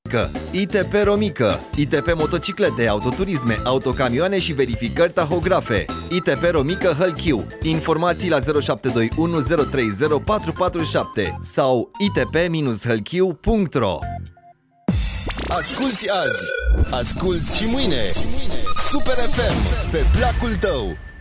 ITP Romică, ITP motociclete, autoturisme, autocamioane și verificări tahografe. ITP Romică Hălchiu. Informații la 0721 030 447 sau itp-hălchiu.ro. Asculți azi, asculți și mâine. Super FM, pe placul tău.